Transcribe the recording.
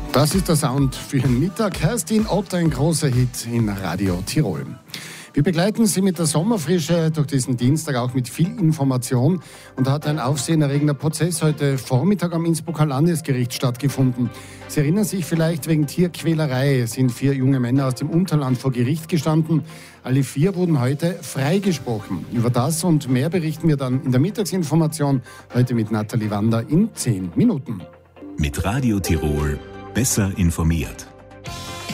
Das ist der Sound für Ihren Mittag. Kerstin Ott, ein großer Hit in Radio Tirol. Wir begleiten Sie mit der Sommerfrische durch diesen Dienstag auch mit viel Information. Und da hat ein aufsehenerregender Prozess heute Vormittag am Innsbrucker Landesgericht stattgefunden. Sie erinnern sich vielleicht, wegen Tierquälerei sind 4 junge Männer aus dem Unterland vor Gericht gestanden. Alle 4 wurden heute freigesprochen. Über das und mehr berichten wir dann in der Mittagsinformation heute mit Nathalie Wander in 10 Minuten. Mit Radio Tirol besser informiert.